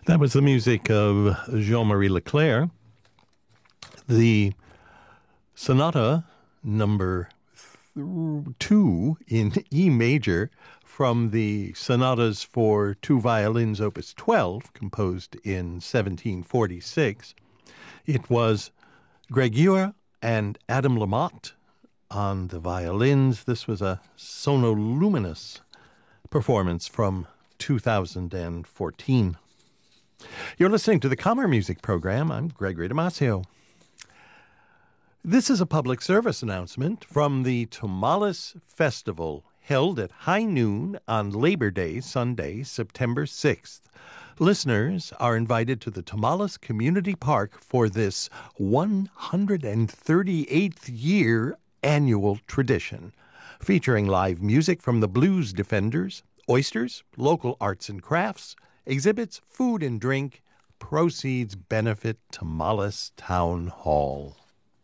That was the music of Jean-Marie Leclerc. The Sonata number 2 in E major from the Sonatas for Two Violins, Opus 12, composed in 1746. It was Greg Ewer and Adam Lamotte on the violins. This was a sonoluminous performance from 2014. You're listening to the Calmer Music Program. I'm Gregory Damasio. This is a public service announcement from the Tomales Festival, held at high noon on Labor Day, Sunday, September 6th. Listeners are invited to the Tomales Community Park for this 138th year annual tradition, featuring live music from the Blues Defenders, oysters, local arts and crafts, exhibits, food and drink. Proceeds benefit Tomales Town Hall.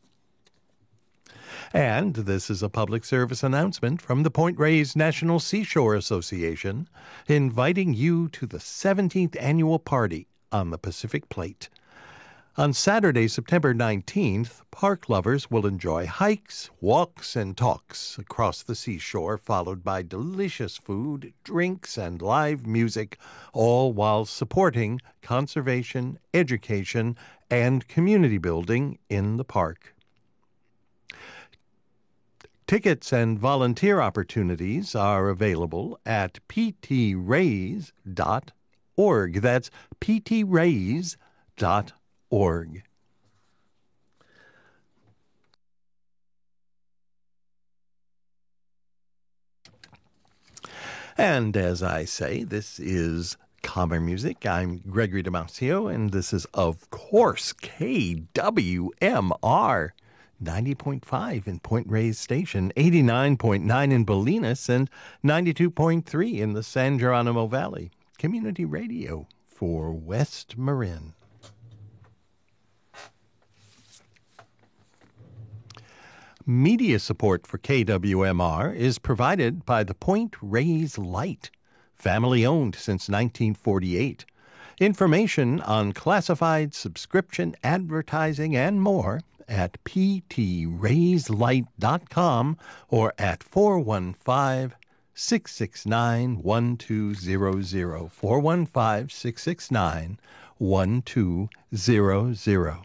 And this is a public service announcement from the Point Reyes National Seashore Association, inviting you to the 17th annual party on the Pacific Plate. On Saturday, September 19th, park lovers will enjoy hikes, walks, and talks across the seashore, followed by delicious food, drinks, and live music, all while supporting conservation, education, and community building in the park. Tickets and volunteer opportunities are available at ptrays.org. That's ptrays.org. And as I say, this is Calmer Music. I'm Gregory Damasio, and this is, of course, KWMR 90.5 in Point Reyes Station, 89.9 in Bolinas, and 92.3 in the San Geronimo Valley. Community radio for West Marin. Media support for KWMR is provided by the Point Reyes Light, family-owned since 1948. Information on classified subscription advertising and more at ptrayslight.com or at 415-669-1200, 415-669-1200.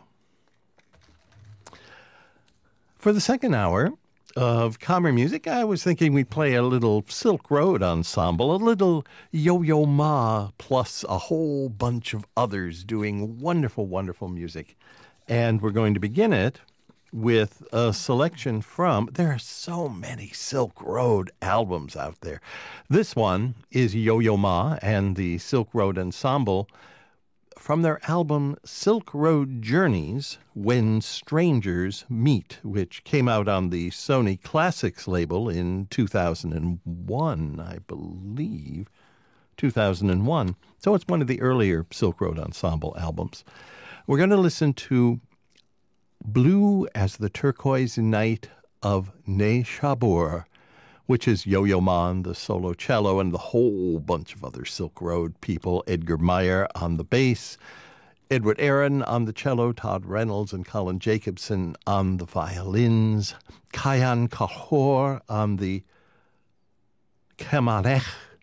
For the second hour of Calmer Music, I was thinking we'd play a little Silk Road ensemble, a little Yo-Yo Ma, plus a whole bunch of others doing wonderful, wonderful music. And we're going to begin it with a selection from, there are so many Silk Road albums out there. This one is Yo-Yo Ma and the Silk Road Ensemble from their album Silk Road Journeys, When Strangers Meet, which came out on the Sony Classics label in 2001, I believe. 2001. So it's one of the earlier Silk Road Ensemble albums. We're going to listen to Blue as the Turquoise Night of Neshabur, which is Yo-Yo Ma on the solo cello and the whole bunch of other Silk Road people. Edgar Meyer on the bass, Edward Aaron on the cello, Todd Reynolds and Colin Jacobson on the violins, Kayan Kahor on the kamanech,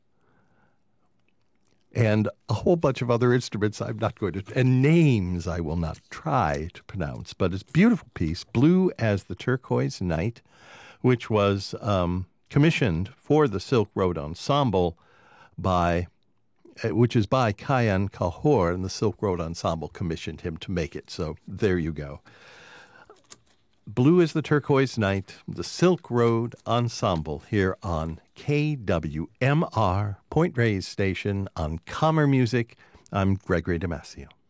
and a whole bunch of other instruments I'm not going to, and names I will not try to pronounce, but it's a beautiful piece, Blue as the Turquoise Night, which was commissioned for the Silk Road Ensemble which is by Kayan Kahor, and the Silk Road Ensemble commissioned him to make it, so there you go. Blue as the Turquoise Night, the Silk Road Ensemble here on KWMR, Point Reyes Station on Calmer Music. I'm Gregory Damasio.